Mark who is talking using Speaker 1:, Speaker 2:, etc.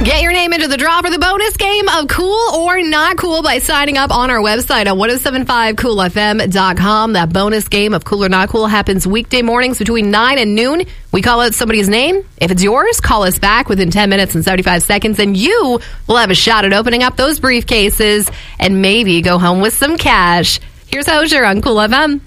Speaker 1: Get your name into the draw for the bonus game of Cool or Not Cool by signing up on our website at 1075coolfm.com. That bonus game of Cool or Not Cool happens weekday mornings between 9 and noon. We call out somebody's name. If it's yours, call us back within 10 minutes and 75 seconds, and you will have a shot at opening up those briefcases and maybe go home with some cash. Here's Hosier on Cool FM.